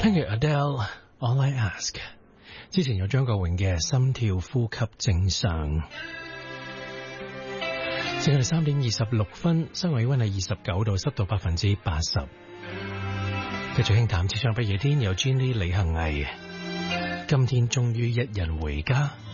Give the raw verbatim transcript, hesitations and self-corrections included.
聽住 Adele All I Ask， 之前有張國榮嘅心跳呼吸正常。現在係三點二十六分，室外氣溫係二十九度，濕度百分之八十。繼續輕淡，只唱不夜天，有 Jenny 李幸倪。今天終於一人回家。